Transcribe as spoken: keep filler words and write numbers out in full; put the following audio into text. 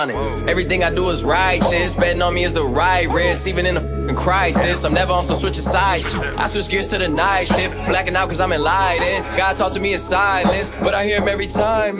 Everything I do is righteous. Betting on me is the right risk. Even in a f***ing crisis, I'm never on some switching sides. I switch gears to the night shift, blacking out cause I'm enlightened. God talk to me in silence, but I hear him every time.